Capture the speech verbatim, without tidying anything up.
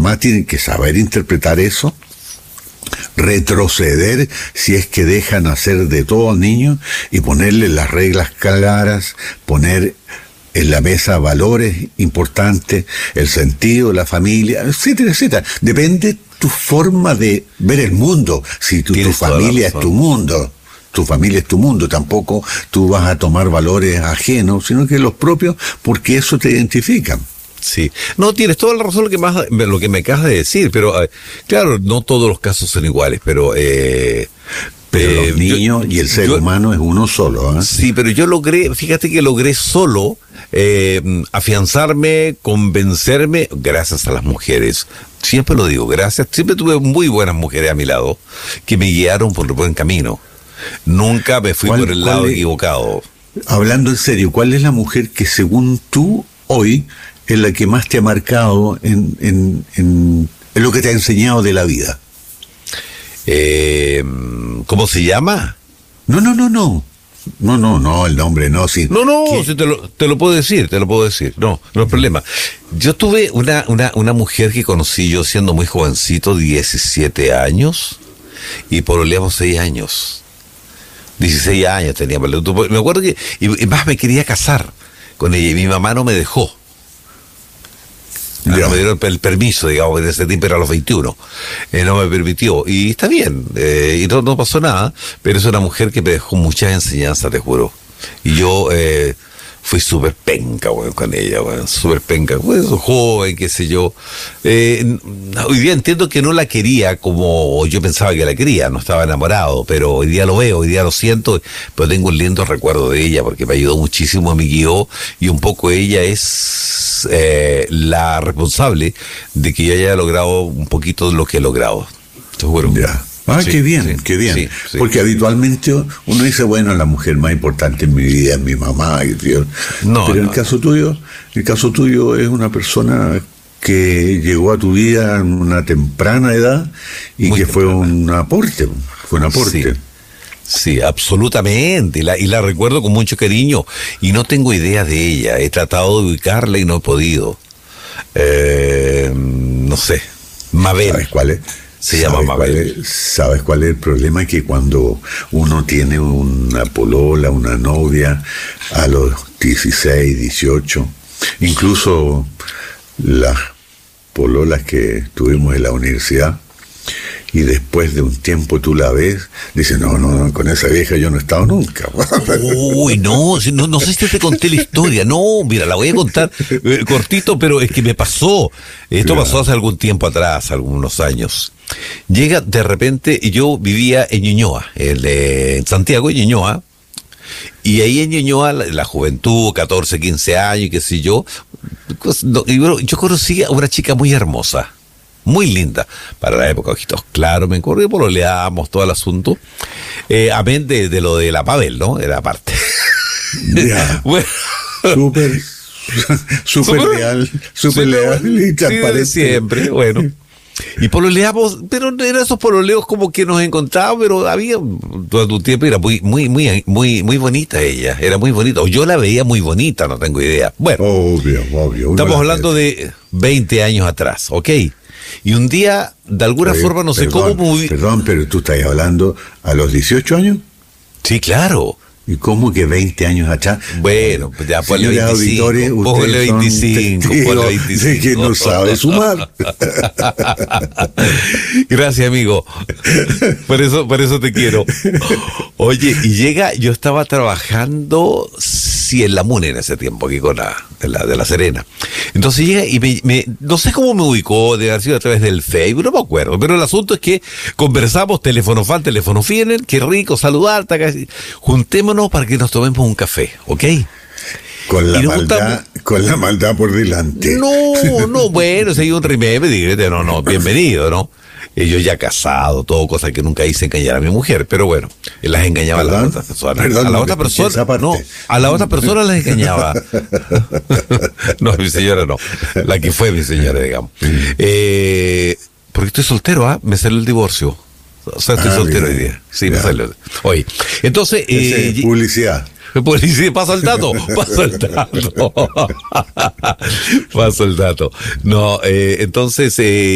mamás tienen que saber interpretar eso, retroceder si es que dejan hacer de todo al niño y ponerle las reglas claras, poner en la mesa valores importantes, el sentido de la familia, etcétera, etcétera. Depende tu forma de ver el mundo. Si tu, tu familia es tu mundo, tu familia es tu mundo, tampoco tú vas a tomar valores ajenos, sino que los propios, porque eso te identifica. Sí, no, tienes toda la razón lo que más lo que me acabas de decir, pero eh, claro, no todos los casos son iguales, pero eh, pero eh, los niños yo, y el ser yo, humano es uno solo, ¿eh? Sí, pero yo logré, fíjate que logré solo eh, afianzarme, convencerme, gracias a las mujeres. Siempre lo digo, gracias. Siempre tuve muy buenas mujeres a mi lado que me guiaron por el buen camino. Nunca me fui por el lado es, equivocado. Hablando en serio, ¿cuál es la mujer que según tú hoy es la que más te ha marcado en, en, en, en lo que te ha enseñado de la vida? Eh, ¿Cómo se llama? No, no, no, no. No, no, no, el nombre no. Sí. No, no, sí, te, lo, te lo puedo decir, te lo puedo decir. No, no hay problema. Yo tuve una, una, una mujer que conocí yo siendo muy jovencito, diecisiete años, y pololeamos seis años. dieciséis años tenía. Me acuerdo que, y, y más me quería casar con ella, y mi mamá no me dejó. No me dieron el permiso, digamos, en ese tiempo era a los veintiuno. Eh, no me permitió. Y está bien, eh, y no, no pasó nada, pero es una mujer que me dejó muchas enseñanzas, te juro. Y yo eh, fui súper penca, bueno, con ella, bueno, súper penca. Bueno, joven, qué sé yo. Eh, hoy día entiendo que no la quería como yo pensaba que la quería, no estaba enamorado, pero hoy día lo veo, hoy día lo siento, pero tengo un lindo recuerdo de ella, porque me ayudó muchísimo, me guió, y un poco ella es eh, la responsable de que yo haya logrado un poquito de lo que he logrado. Seguro. Ya. Ah, sí, qué bien, sí, qué bien. Sí, sí. Porque habitualmente uno dice, bueno, la mujer más importante en mi vida es mi mamá. Y Dios. No, pero no, el caso no. tuyo, el caso tuyo es una persona que llegó a tu vida en una temprana edad y Muy que temprana. fue un aporte, fue un aporte. Sí. Sí, absolutamente, y la, y la recuerdo con mucho cariño, y no tengo idea de ella, he tratado de ubicarla y no he podido. Eh, no sé, Mabel. ¿Sabes cuál es? Se llama Mabel. Es, ¿Sabes cuál es el problema? Que cuando uno tiene una polola, una novia, a los dieciséis, dieciocho, incluso las pololas que tuvimos en la universidad, y después de un tiempo tú la ves, dices, no, no, no, con esa vieja yo no he estado nunca. Uy, no, no, no sé si te conté la historia, no, mira, la voy a contar eh, cortito, pero es que me pasó, esto claro. pasó hace algún tiempo atrás, algunos años. Llega de repente, y yo vivía en Ñuñoa, en, eh, en Santiago, en Ñuñoa, y ahí en Ñuñoa, la, la juventud, catorce, quince años, qué sé yo, yo, yo conocí a una chica muy hermosa, muy linda, para la época, ojitos claros, me acuerdo, pololeábamos todo el asunto, eh, amén de, de lo de la Pavel, ¿no? Era aparte. Ya. Bueno. Súper, súper leal, súper leal y transparente. Sí, siempre, bueno. Y pololeamos, pero eran esos pololeos como que nos encontrábamos, pero había, todo tu tiempo era muy, muy, muy, muy, muy bonita ella, era muy bonita, o yo la veía muy bonita, no tengo idea. Bueno, obvio, obvio. Estamos hablando de veinte años atrás, ¿ok? Y un día, de alguna pero, forma, no sé perdón, cómo... Moví... Perdón, pero tú estás hablando a los dieciocho años. Sí, claro. ¿Y cómo que veinte años atrás? Bueno, pues ya ponle veinticinco, ponle veinticinco, ponle veinticinco. De que no sabe sumar. Gracias, amigo. Por eso, por eso te quiero. Oye, y llega, yo estaba trabajando, sí, en la MUNE en ese tiempo, aquí con la de la, de la Serena. Entonces llega y me, me, no sé cómo me ubicó, de haber sido a través del Facebook, no me acuerdo, pero el asunto es que conversamos, teléfono fan, teléfono fiel, qué rico saludarte, juntémonos para que nos tomemos un café, ¿ok? Con la maldad, con la maldad por delante. No, no, bueno, si hay un rememe, digrete, no, no, bienvenido, ¿no? Y yo ya casado, todo, cosa que nunca hice engañar a mi mujer, pero bueno, las engañaba ¿Perdón? a las otras personas. Perdón, a la no, otra persona, no, a la otra persona las engañaba. No, mi señora no, la que fue mi señora, digamos. Eh, porque estoy soltero, ¿ah? ¿eh? Me salió el divorcio. O sea, estoy ah, soltero bien. hoy día. Sí, ya. me salió. Oye, entonces... Eh, es publicidad. Publicidad, paso el dato, paso el dato. Paso el dato. No, eh, entonces... Eh,